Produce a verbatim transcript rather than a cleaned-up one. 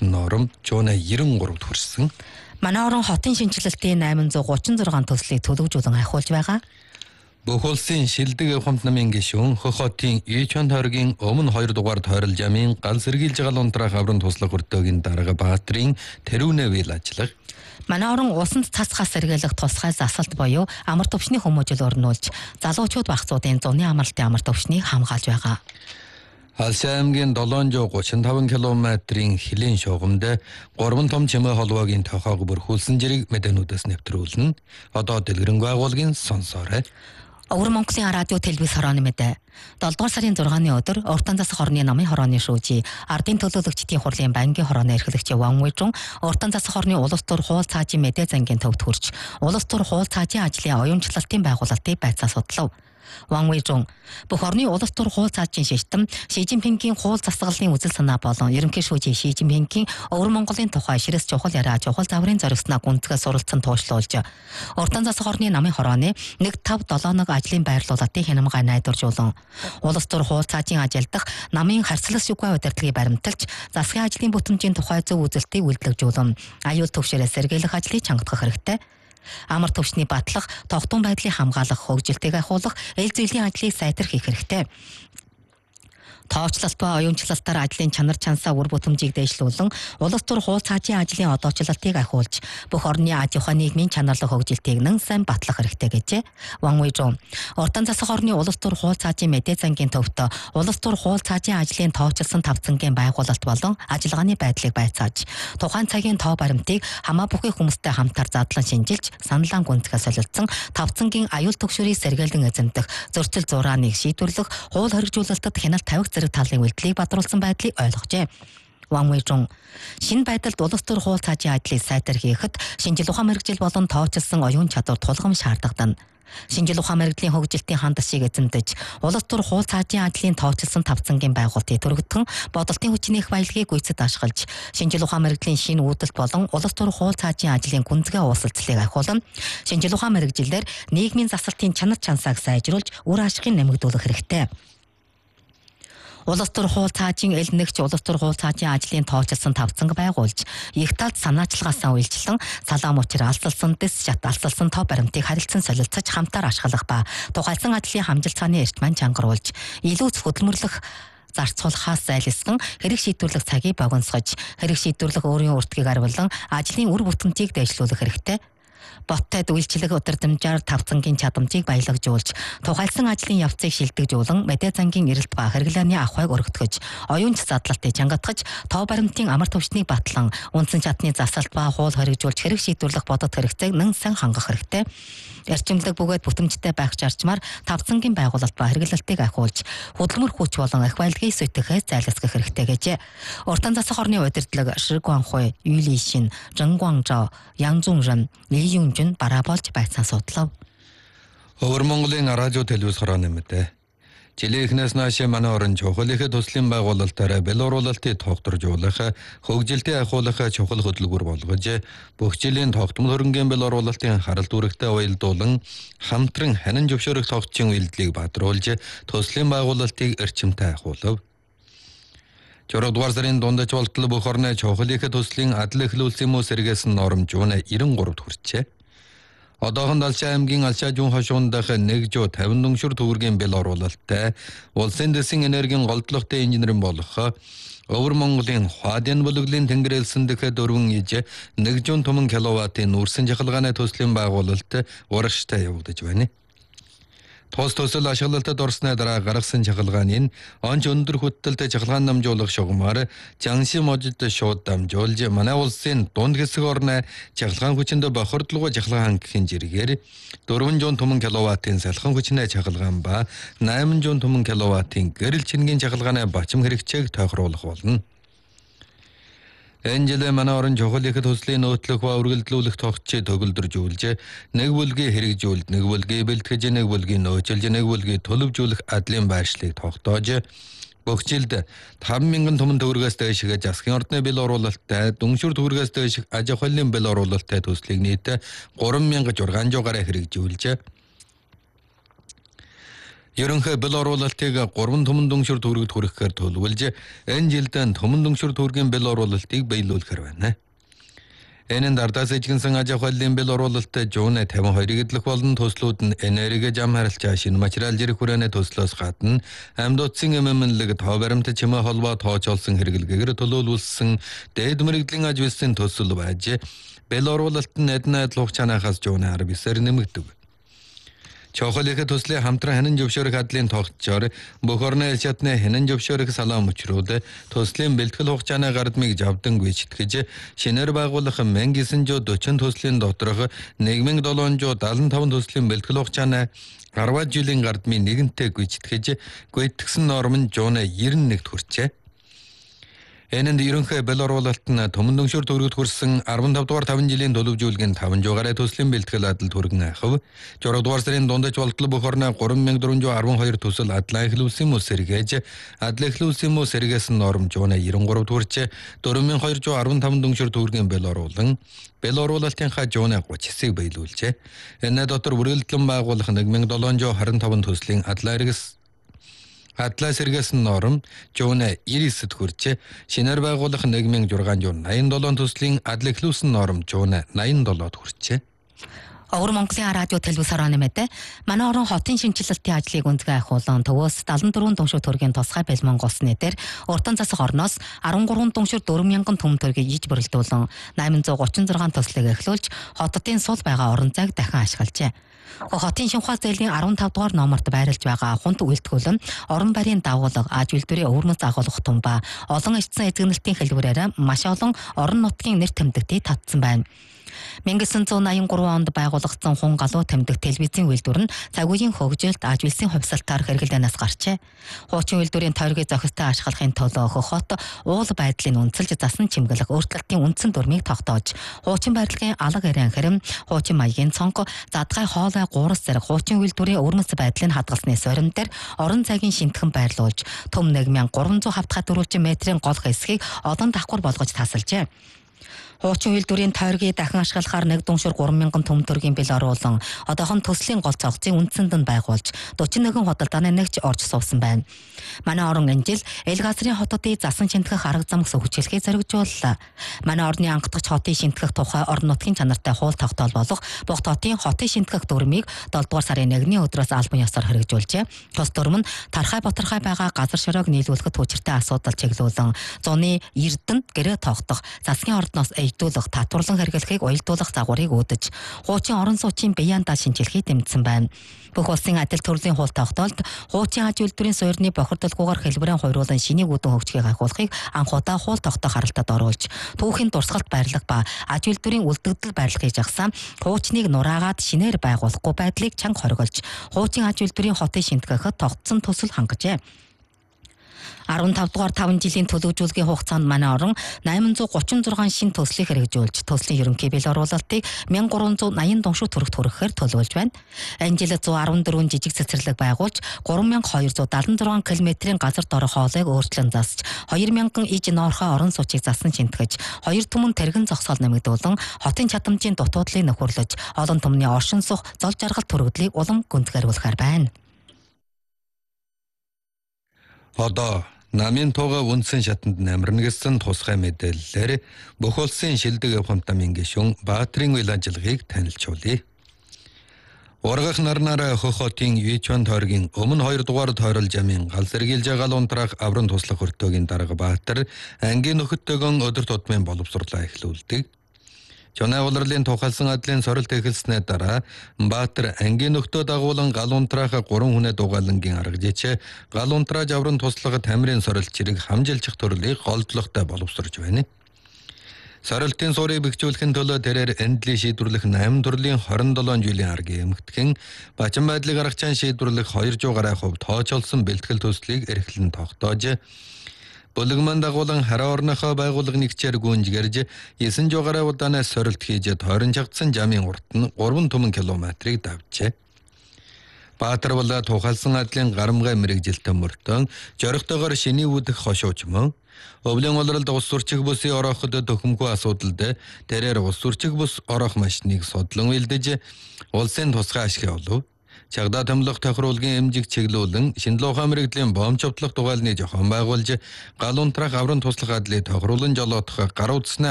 сэргээсэн норм жуунаа девяносто гуравд хүрсэн. Манай орон хотын шинжилэлтийн восемь гутридж шесть төслийг төлөвжүүлэн ахиулж байгаа. Бүх улсын шилдэг ухамт намын гишүүн Хөх хотын Ичон тойргийн өмнө хоёр дугаар тойрол жамын гал сэргийлж гал унтраах аврын туслах өртөөгийн дарга Баатрин тэрүүнэвэл ажиллах. Манай орон усанд цацхаас сэргийлэх тусгай засалт буюу амар төвшний хүмүүжил өрнүүлж залуучууд багцуудын зуны амралтын амар төвшнийг хамгаалж байгаа. Алсын аймгийн долоон гуйж таван километрийн хилийн шугамд гурван том чимээ холбоогийн тохоог бүрхүүлсэн жирийг мэдээнүүдээс нэвтрүүлнэ. Одоо дэлгэрэнгүй агуулгын сонсоорой. Өвөр Монголын радио телевиз хорооны мэдээ. долдугаар сарын зургааны өдөр Уртан засаг хорны намын хорооны шүүжий ардын төлөөлөгчдийн хурлын бангийн хорооны эрхлэгч Ван Уйжун Уртан засаг хорны улс төр хуул цаажийн мэдээ зангийн төвд хүрч улс төр хуул цаажийн ажлын уянчлалтын байгуулалтыг байцаа судлав. Ван Уйжун бүх орны улс төр хуул цаажийн шийдтэн Ши Жинпингийн хуул засаглалын үзэл санаа болон ерөнхий шүүжий Ши Жинпингийн Өвөр Монголын тухай ширэс чухал яриа чухал заврын зоригснаа гүнзгий суралцсан туушлуулж Уртан засаг хорны намын хорооны нэг тавь долоо нэг ажлын байрлуулалтын хянамгай найдваржуулан улс төр хуул цаажийн ажилдах намын харьцлах шүггүй удирдлагыг баримталж засгийн ажлын бүтэмжийн тухай зөв үзэлтийг үйлдвэрлэжүүлэн аюул төвшөрөө сэргийлэх ажлыг чангадах хэрэгтэй. Амар төвшний батлах, тогтун байдлыг хамгаалах, хөгжилтийг ахиулах, эл зүйлийн ажлыг сайтар хийх хэрэгтэй. Тоочлолт ба оюунчлалтаар ажлын чанар чансаа үр бүтэмжийг дэвшлүүлэн улс төр хуул цаажийн ажлын одоочлолтыг ахиулж бүх орны аж ахуйн нийгмийн чанарлах хөгжилтийг нэн сайн батлах хэрэгтэй гэжээ. Ван Уйжун Уртан засаг орны улс төр хуул цаажийн мэдээ зангийн төвд улс төр хуул цаажийн ажлын тоочилсан тавцангийн байгуулалт болон ажиллагааны байдлыг байцааж тухайн цагийн тоо баримтыг хамаа бүхий хүмүүстэй хамтар задлан шинжилж саналаан гүнзгий солилцсон тавцангийн аюул төгшөрийг сэргээлэн эзэмдэх зөрчил зурааныг шийдвэрлэх хууль хоригжуулалтад хяналт тавих зэрэг талын үйлдэлийг бадруулсан байдлыг ойлгожээ. Ван Уйжун шинэ байдалд улс төр хуул цаажийн ажлыг сайтар хийхэд шинжил ухаан мэргэжил болон тоочилсон оюун чадвар тулгам шаардагдана. Шинжил ухаан мэргэжлийн хөгжилтийн хандшийг эзэмдэж улс төр хуул цаажийн ажлын тоочилсан тавцангийн байгуулалтыг төрөгдөн бодолтын хүчний их баялагийг гүйцэд ашиглаж шинжил ухаан мэргэжлийн шинэ үүдэлт болон улс төр хуул цаажийн ажлын гүнзгий уулзалтыг ахиулан шинжил ухаан мэргэжилээр нийгмийн засалтын чанар чансааг сайжруулж үр ашигыг нэмэгдүүлэх хэрэгтэй. Улс төр хуул цаажийн эл нэгч улс төр хуул цаажийн ажлын тоочилсан тавцанг байгуулж их талд санаачлагаасаа үйлчлэн салаам учир алсалсан дэс шат алсалсан тоо баримтыг харилцан солилцож хамтаар ашиглах ба тухайлсан ажлын хамжилт цааны эрчмэн чангаруулж илүү хөдөлмөрлөх зарцуулахаас зайлсхан хэрэг шийдвэрлэх цагийг богиносгож хэрэг шийдвэрлэх өөрийн үртгийг арвалан ажлын үр бүтэмжийг дэвшлүүлэх хэрэгтэй. Боттой үйлчлэг удирдамжаар тавцангийн чадамжийг баялагжуулж тухайлсан ажлын явцыг шилдэгжүүлэн мэдээ зангийн эрэлт ба хэрэглээний авахыг өргөтгөж оюунч задлалтыг чангадгаж тоо баримтын амар төвчнийг батлан үндсэн чадны засалт ба хууль хоригжуулж хэрэг шийдвэрлэх бодот хэрэгцээг нэн сан хангах хэрэгтэй. Эрчимлэг бөгөөд бүтэмжтэй байх зарчмаар тавцангийн байгуулалт ба хэрэглэлтийг ахиулж хөдөлмөр хүч болон их баялагийг сүйтгэхээс зайлсхийх хэрэгтэй гэжээ. Уртан засаг орны удирдлага Ши Гуанхуй, Ю Лишин, Жэн Гуанжао, Ян Зунжин, Ли Юнжин барааболж байцаан судлав. Өвөр Монголын радио телевиз хорооны мэдээ. Жилийнхнээс наашаа манай орон чухал их туслын байгуулалтаараа белоруулалтыг тогтворжуулах, хөгжилтийг ахиулах чухал хөдөлгүүр болгож, бүх жилийн тогтмол хөрөнгөний белоруулалтын харалт үүрэгтэй уялдуулан хамтран ханин зөвшөөрөх тогтчин үйлдэлийг бадруулж, туслын байгуулалтыг эрчимтэй ахиулав. Чородугаар сарын дундаж болтол бүх орны чухал их туслын адил эхлүүлсэн мөс сэргээсэн норм жуунаа девяносто гуравд хүрчээ. Одоохон Алсын аймгийн Алшаажун хошуундах нэг жоо тавин дүншүр төвөргийн бэл оруулалттай улсын дэсийн энергийн голдлогтой инженерийн болох Өвөр Монголын Хадин бүлэглэлийн тэнгэрэлсэн дэх дөрвөн иж нэг жоо томон киловаттын нүүрсэн жахалгааны төслийн байгуулалт урагштай явагдаж байна. Тос төсөл ашиглалтад орсны дараа гаргасан жахалгааны онч өндөр хөтөлтэй жахалгаан намжуулах шугамаар Жанши можид шууд дамжуулж манай улсын дунд хэсэг орны жахалгаан хүчинд бохирдлого жахалгаан гэхин жиргээр дөрвөн жоо томон киловаттын салхан хүчнээ жахалгаан ба найман жоо томон киловаттын гэрэл чингийн жахалгааны бачим хэрэгцээг тохируулах болно. Энжилэ манай орон чухал их төслийн нөөтлөх ба үргэлжлүүлэх тогтчийг төгөлдржүүлж, нэг бүлгийн хэрэгжүүлэлт, нэг бүлгийн бэлтгэж, нэг бүлгийн нөөцөлж, нэг бүлгийн төлөвжүүлэх адлын байршлыг тогтоож, бүх жилд таван мянган томон төгрөгөөс дэшиг засгийн ордны бэл оруулалттай, дүншүр төгрөгөөс дэшиг аж ахуйн бэл оруулалттай төслийг нийт гурван мянга зургаан жуугаараа хэрэгжүүлж, Ерөнхий бэл оруулалтыг гурван төмөн дүншүр төгрөгт хүрэхээр төлөвлөж, энэ жилдээ төмөн дүншүр төгрөгийн бэл оруулалтыг биелүүлэхээр байна. Энэ дардаас ижигнсэн аж ахуйлын бэл оруулалт жуун тавин хоёрыг эдлэх болон төслүүд нь энерги зам харилцаа шинэ материал зэрэг хүрээний төслөөс гадна амьд утсын эмэмнэлэг тоо баримт чимээ холбоо тоочолсон хэрэглэгээр төлөөлүүлсэн дээд мэрэгдлийн аж үйлсийн төсөл байж бэл оруулалт нь эдэн адил хугацаанаас жуун арав бисээр нэмэгдэв. Чухал их төслийн хамтран хянан зөвшөөрөх хадлын тогтчоор бүх орны элчатны хянан зөвшөөрөх салаам учрууд төслийн бэлтгэл хугацааны гардмыг жавдангүй читгэж шинээр байгуулах мянга девятьсот сорок төслийн доторх нэг мың долоонжуу даалан таван төслийн бэлтгэл хугацааны арваад жилийн гардмыг нэгэнтээ гүйцэтгэж гүйтгэсэн норм нь жуун девяносто хүрчээ. Энэнд ерөнхий бэл оруулалт нь төмөн дүншүр төгрөгт хүрсэн арван тавь дугаар таван жилийн төлөвжүүлгийн таван жуугаараа төслийн бэлтгэл адил түргэн ахав. журам дугаар сарын дундаж болтол бүх орны гурван мянган дөрвөн зуун арван хоёр төсөл адлаа эхлүүлсэн мөс сэргээж адил эхлүүлсэн мөс сэргээсэн норм жуун девяносто три хүрч дөрвөн мянган хоёр зуун арван таван дүншүр төгрөгийн бэл оруулан бэл оруулалтынхаа жуун гуравч хэсгийг биелүүлжээ. Энэ дотор бүрэлдэхүүн байгуулах нэг мың долоон зуун харин таван төслийн адлаа эргэс Атлас сэргээсэн норм жуун девяностод хүрч шинээр байгуулах нэг мың зургаан зуун найман долоон төслийн адил эхлүүлсэн норм жуун найман долоод хүрчээ. Өвөр Монголын радио телевиз хорооны мэдээ манай орон хотын шинжилэлтийн ажлыг үндэгэ ахуулан төвөөс дадлан дөрвөн дүншүр төгрөгийн тусгай бэлмэн голсны дээр уртан засаг орноос арван гурван дүншүр дөрвөн мянган төм төгрөгийг иж бүрэлдүүлэн восемь гуравч зургаан төслийг эхлүүлж хотын сул байгаа орон зайг дахин ашиглажээ. Хотын шинхаа зээлийн арван тавь дугаар номерт байрлаж байгаа хунт үйлдвэрлэл орон байрын дагуулга аж үйлдвэрийн өвөрмөц агуулгах тумба олон эцсийн эзэгнэлтийн хэлбэрээр маш олон орон нутгийн нэр тэмдэгтийг татсан байна. 천구 팔십삼 онд байгуулагдсан хун галуу тэмдэг телевизийн үйлдвэр нь цаг үеийн хөгжилд аж үйлсийн хувьсалтаар хэрэглэнээс гарчээ. Хуучин үйлдвэрийн тойргийг зохистой ашиглахын төлөө хот уул байдлыг үнэлж засан чимгэлэх өөрчлөлтийн үндсэн дүрмийг тогтоож, хуучин барилгын алга арийн хэрэм, хуучин маягийн цонх, задгай хоолой гурас зэрэг хуучин үйлдвэрийн өвөрмөц байдлыг хадгалсны сорим дээр орон зайгийн шинтгэн байрлуулж, төм нэг мянган гурван зуун хавтгай дөрвөлжин метрийн гол хэсгийг олон давхар болгож тасалжээ. Хуучин үйлдвэрийн тойргийг дахин ашиглахаар нэг дүншүр гурван мянган төм төгрөгийн бэл оруулан одоохон төслийн гол цогцын үндсэнд нь байгуулж дөрвөн нэгэн худалдааны нэгж орж суусан байна. Манай орон энэ жил эл газрын хотуудыг засан шинтгэх арга зам гэсэн хүчилхийг зоригжууллаа. Манай орны ангадагч хотыг шинтгэх тухай орон нутгийн чанартай хууль тогтоол болох Богд хотын хотыг шинтгэх дүрмийг долоо дугаар сарын нэгний өдрөөс албан ёсоор хэрэгжүүлжээ. Тус дүрм нь тархай ботархай байгаа газар шороог нийлүүлэхэд хүчиртэй асуудал чиглүүлэн зуны эрдэнэ гэрээ тогтох засгийн ордноос дүүлэх татварлан хэрэглэхийг уялдуулах загварыг үүдэж хуучин орон сууцын бияндаа шинжилхийг дэмжсэн байна. Бүх улсын адил төрлийн хууль тогтоолд хуучин аж үйлдвэрийн суурьны бохирдолгүйгээр хэлбэрийн хойруулан шинийг үүдэн хөгжихийг ахиулахыг анхудаа хууль тогтоох харалтад оруулж түүхийн дурсгалт байрлах ба аж үйлдвэрийн үлдэгдэл байрлахыг жагсаан хуучныг нураагаад шинээр байгуулахгүй байдлыг чанга хориглож хуучин аж үйлдвэрийн хотыг шинтгэхэд тогтсон төсөл хангажээ. арван тавь дугаар таван жилийн төлөвжүүлгийн хугацаанд манай орон восемь гуравч зургаан шин төслийг хэрэгжүүлж төслийн ерөнхий бэл оруулалтыг мянга гурван зуун найман дүншүр төгрөгт хүрэхээр төлөвлөж байна. Энэ жил зуун арван дөрвөн жижиг цэцэрлэг байгуулж гурван мянган хоёр зуун дадлан зургаан километрийн газар дор хоолойг өөрчлөн засч хоёр мянган иж ноорхой орон сууцыг засан шинтгэж хоёр түмэн тэргэн зогсоол нэмэгдүүлэн хотын чадамжийн дутуудлыг нөхөрлөж олон түмний оршин суух зол жаргал төрөгдлийг улам гүнзгийрүүлэхээр байна. Одоо намын тууга үндсэн шатанд намирна гэсэн тусгай мэдээллээр бүх улсын шилдэг явхамтамын гишүүн Баатрин үйл ажиллагааг танилцуулъя. Ургах нарнаараа хөх хотын Юичон тойргийн өмнө хоёр дугаар тойрол жамын гал сэргийлж гал унтраах авран туслах өртөөгийн дарга Баатар ангийн нөхөдтэйгэн өдөр тутмын боловсруулаа эхлүүлдэг. Чонай улирлын тухайлсан адлын сорилт эхэлснээр дараа Баатар ангийн нөхдөө дагуулан гал унтраах гурван хүнээ дугаалангийн аргажээч гал унтрааж авран туслах тамирын сорилт чирэг хамжилчих төрлийг голдлоготой боловсруулж байна. Сорилтын суурийг бэхжүүлэхин төлөө тэрээр энэдлийг шийдвэрлэх восемь төрлийн двадцать seven жилийн аргийн эмгэтхэн бачин байдлыг аргачаан шийдвэрлэх two hundred гаруй хувь тоочолсон бэлтгэл төслийг эрхлэн тогтоож Бүлэгмэн дагуулан хараа орныхоо байгууллага нэгчээр гүнжгэрж нine hundred гаруй удаанаас сорилт хийж тойрон чагдсан жамын урт нь three түмэн километрийг давжээ. Баатар бол тухайлсан адлын гарамгай мэрэгжилтэн мөртөн жоригтойгоор шиний үүдэх хошууч мөн өвлийн улиралд ус сурчиг бүсийн орооход төхөмгүй асуудалд тэрээр ус сурчиг бүс ороох машиныг судлан үйлдэж улсын тусгай ашиг олов. Чагдаа томлох тохируулгын эмзэг чиглүүлэн шинжлэх ухаан мэрэгжлийн боомч овтлох дугаалны зохион байгуулж гал унтраах аврын туслах адлыг тохируулан жолоодох гар утасны